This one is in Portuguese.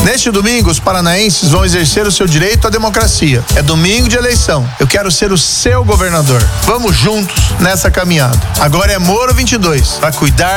Neste domingo, os paranaenses vão exercer o seu direito à democracia. É domingo de eleição. Eu quero ser o seu governador. Vamos juntos nessa caminhada. Agora é Moro 22, para cuidar